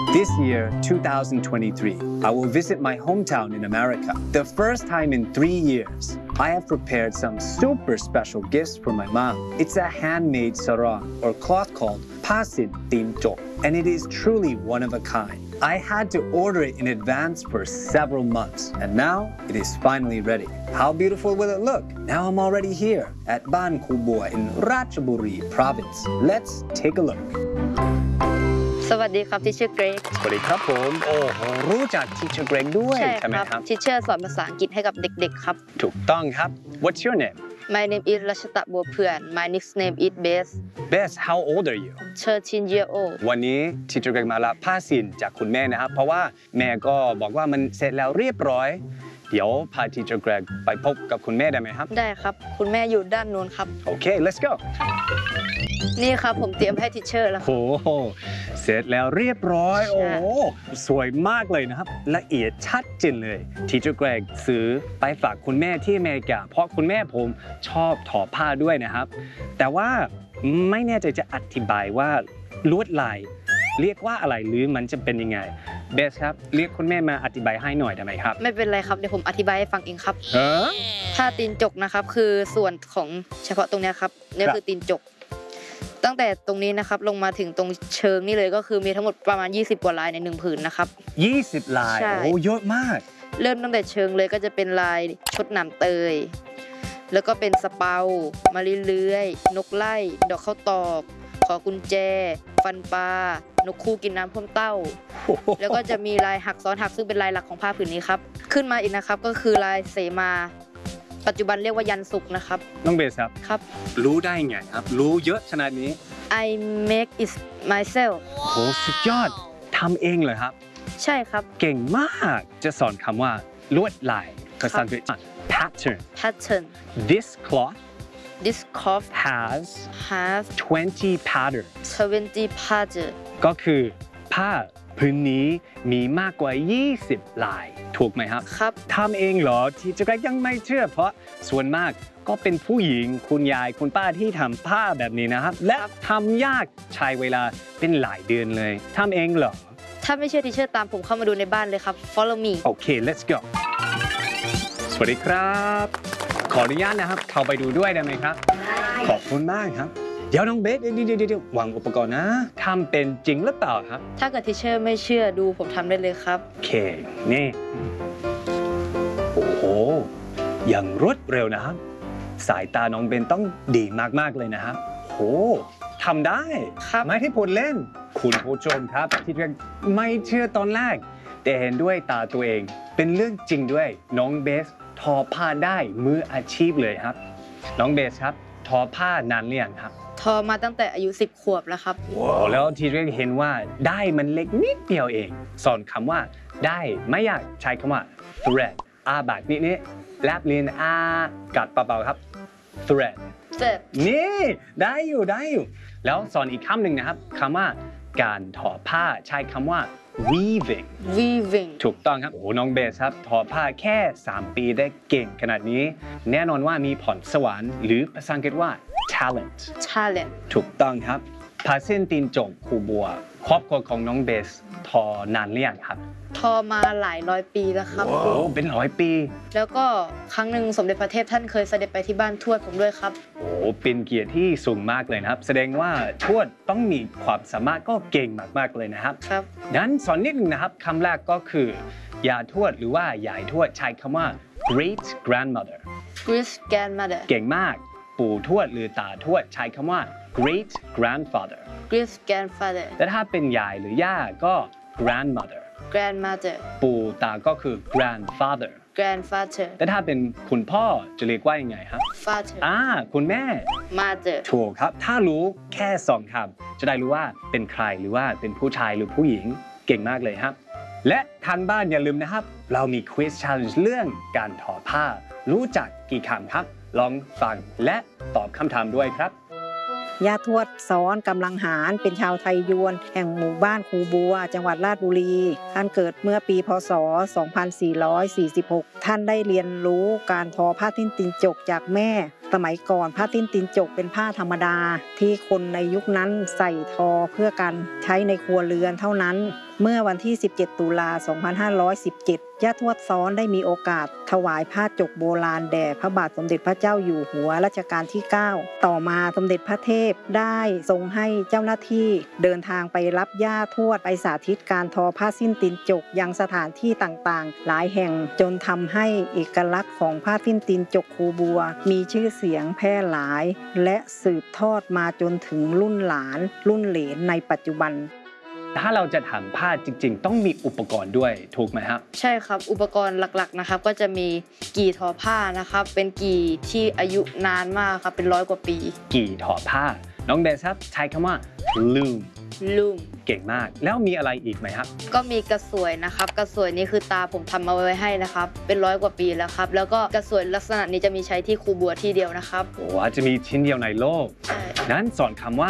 This year, 2023, I will visit my hometown in America. The first time in 3 years, I have prepared some super special gifts for my mom. It's a handmade sarong or cloth called Pasin Tin Jok, and it is truly one of a kind. I had to order it in advance for several months, and now it is finally ready. How beautiful will it look? Now I'm already here at Ban Kubua in Ratchaburi province. Let's take a look. สวัสดีครับที่ชื่อเกรกสวัสดีครับผมโอ้โหรู้จัก Teacher Greg ด้วยใช่ไหมครับที่เชื่อสอนภาษาอังกฤษให้กับเด็กๆครับถูกต้องครับ What's your name? My name is รัชตะบัวเพื่อน My nickname is Bess Bess how old are you? 13 year old วันนี้ Teacher Greg มารับผ้าสินจากคุณแม่นะครับเพราะว่าแม่ก็บอกว่ามันเสร็จแล้วเรียบร้อยเดี๋ยวพา Teacher Greg ไปพบกับคุณแม่ได้ไหมครับได้ครับคุณแม่อยู่ด้านโน้นครับโอเค let's go นี่ครับผมเตรียมให้ทีเชอร์แล้วโอ้โหเสร็จแล้วเรียบร้อยโอ้สวยมากเลยนะครับละเอียดชัดเจนเลย Teacher Greg ซื้อไปฝากคุณแม่ที่อเมริกาเพราะคุณแม่ผมชอบทอผ้าด้วยนะครับแต่ว่าไม่แน่ใจจะอธิบายว่าลวดลายเรียกว่าอะไรหรือมันจะเป็นยังไงเบสครับเรียกคุณแม่มาอธิบายให้หน่อยได้ไหมครับไม่เป็นไรครับเดี๋ยวผมอธิบายให้ฟังเองครับผ้าตีนจกนะครับคือส่วนของเฉพาะตรงนี้ครับนี่คือตีนจกตั้งแต่ตรงนี้นะครับลงมาถึงตรงเชิงนี่เลยก็คือมีทั้งหมดประมาณ20กว่าลายใน1ผืนนะครับ 20ลายโอ้เยอะมากเริ่มตั้งแต่เชิงเลยก็จะเป็นลายชดหนามเตยแล้วก็เป็นสเปามะลิเลื้อยนกไล่ดอกข้าวตอกขอกุญแจฟันปลานกคู่กินน้ำพ่วงเต้าแล้วก็จะมีลายหักซ้อนหักซึ่งเป็นลายหลักของผ้าผืนนี้ครับขึ้นมาอีกนะครับก็คือลายเสมาปัจจุบันเรียกว่ายันสุกนะครับน้องเบสครับครับรู้ได้ไงครับรู้เยอะขนาดนี้ I make it myself โหสุดยอดทำเองเลยครับใช่ครับเก่งมากจะสอนคำว่าลวดลายภาษาอังกฤษ pattern this cloth has 20 pattern ก็คือผ้าพื้นนี้มีมากกว่า20ลายถูกไหมครับครับทำเองเหรอที่จะยังไม่เชื่อเพราะส่วนมากก็เป็นผู้หญิงคุณยายคุณป้าที่ทำผ้าแบบนี้นะครับและทำยากใช้เวลาเป็นหลายเดือนเลยทำเองเหรอถ้าไม่เชื่อทีเชอร์ตามผมเข้ามาดูในบ้านเลยครับ follow me โอเค let's go สวัสดีครับขออนุญาตนะครับเข้าไปดูด้วยได้ไหมครับขอบคุณมากครับเดี๋ยวน้องเบสเดี๋ยววางอุปกรณ์นะทำเป็นจริงหรือเปล่าครับถ้าเกิดทีเชอร์ไม่เชื่อดูผมทำได้เลยครับโอเคนี่โอ้โหอย่างรวดเร็วนะครับสายตาน้องเบนต้องดีมากๆเลยนะครับโอ้ทำได้ไม่ที่พูดเล่นคุณผู้ชมครับที่ไม่เชื่อตอนแรกแต่เห็นด้วยตาตัวเองเป็นเรื่องจริงด้วยน้องเบสทอผ้าได้มืออาชีพเลยครับน้องเบสครับทอผ้านานหรือยังครับทอมาตั้งแต่อายุ10 ขวบแล้วครับว้าวแล้วที่เห็นว่าได้มันเล็กนิดเดียวเองสอนคำว่าได้ไม่อยากใช้คำว่า thread แบบนี้แลบลิ้นกัดเบาๆครับ thread นี่ได้อยู่แล้วสอนอีกคำหนึ่งนะครับคำว่าการทอผ้าใช้คำว่า weaving ถูกต้องครับโอ้น้องเบสครับทอผ้าแค่3 ปีได้เก่งขนาดนี้แน่นอนว่ามีพรสวรรค์หรือภาษาอังกฤษว่า talent ถูกต้องครับผ้าเส้นตีนจกคูบัวครอบครัวของน้องเบสทอนานหรือยังครับทอมาหลายร้อยปีแล้วครับโอ้เป็น100 ปีแล้วก็ครั้งหนึ่งสมเด็จพระเทพท่านเคยเสด็จไปที่บ้านทวดผมด้วยครับโอ้เป็นเกียรติที่สูงมากเลยนะครับแสดงว่าทวดต้องมีความสามารถก็เก่งมากๆเลยนะครับครับงั้นสอนนิดนึงนะครับคำแรกก็คือยาทวดหรือว่ายายทวดใช้คำว่า great grandmother เก่งมากปู่ทวดหรือตาทวดใช้คำว่า great grandfather แต่ถ้าเป็นยายหรือย่าก็ grandmother ปู่ตาก็คือ grandfather แต่ถ้าเป็นคุณพ่อจะเรียกว่ายังไงครับ father คุณแม่ mother ถูกครับถ้ารู้แค่2 คำจะได้รู้ว่าเป็นใครหรือว่าเป็นผู้ชายหรือผู้หญิงเก่งมากเลยครับและทางบ้านอย่าลืมนะครับเรามี quiz challenge เรื่องการทอผ้ารู้จักกี่คำครับลองฟังและตอบคำถามด้วยครับย่าทวดสอนกำลังหารเป็นชาวไทยยวนแห่งหมู่บ้านคูบัวจังหวัดราชบุรีท่านเกิดเมื่อปีพศ 2446 ท่านได้เรียนรู้การทอผ้าทิ้นตีนจกจากแม่สมัยก่อนผ้าทิ้นตีนจกเป็นผ้าธรรมดาที่คนในยุคนั้นใส่ทอเพื่อการใช้ในครัวเรือนเท่านั้นเมื่อวันที่ 17 ตุลา 2517 ย่าทวดซ้อนได้มีโอกาสถวายผ้าจกโบราณแด่พระบาทสมเด็จพระเจ้าอยู่หัวรัชกาลที่ 9 ต่อมาสมเด็จพระเทพได้ทรงให้เจ้าหน้าที่เดินทางไปรับย่าทวดไปสาธิตการทอผ้าสิ้นตีนจกยังสถานที่ต่างๆหลายแห่งจนทำให้เอกลักษณ์ของผ้าสิ้นตีนจกครูบัวมีชื่อเสียงแพร่หลายและสืบทอดมาจนถึงรุ่นหลานรุ่นเหลนในปัจจุบันถ้าเราจะทำผ้าจริงๆ ต้องมีอุปกรณ์ด้วยถูกไหมครับใช่ครับอุปกรณ์หลักๆนะครับก็จะมีกี่ทอผ้านะครับเป็นกี่ที่อายุนานมากครับเป็น100 กว่าปีกี่ทอผ้าน้องเดซครับใช้คำว่า loom ลูมเก่งมากแล้วมีอะไรอีกไหมครับก็มีกระสวยนะครับกระสวยนี้คือตาผมทำเอาไว้ให้นะครับเป็น100 กว่าปีแล้วครับแล้วก็กระสวยลักษณะนี้จะมีใช้ที่ครูบัวที่เดียวนะครับโอ้อาจจะมีชิ้นเดียวในโลกใช่นั้นสอนคำว่า